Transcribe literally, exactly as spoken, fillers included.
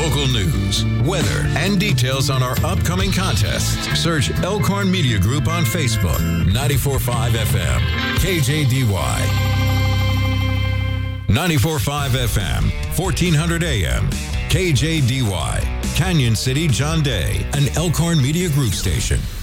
local news, weather, and details on our upcoming contests. Search Elkhorn Media Group on Facebook. ninety-four point five F M, K J D Y. ninety-four point five F M, fourteen hundred A M, K J D Y. Canyon City, John Day, an Elkhorn Media Group station.